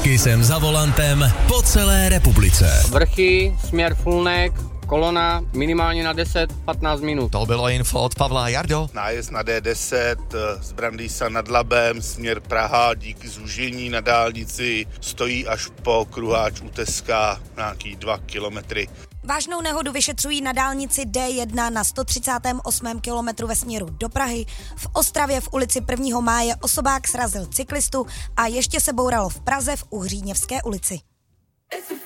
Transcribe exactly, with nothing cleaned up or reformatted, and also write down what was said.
Kisem za volantem po celé republice. Vrchy, směr Fulnek, kolona minimálně na deset patnáct minut. To bylo info od Pavla. Jardo. Nájezd na D deset z Brandýsa nad Labem, směr Praha, díky zúžení na dálnici stojí až po kruháč u Teska, nějaký dva kilometry. Vážnou nehodu vyšetřují na dálnici D jedna na sto třicátém osmém kilometru ve směru do Prahy. V Ostravě v ulici prvního máje osobák srazil cyklistu a ještě se bouralo v Praze v Uhříněvské ulici.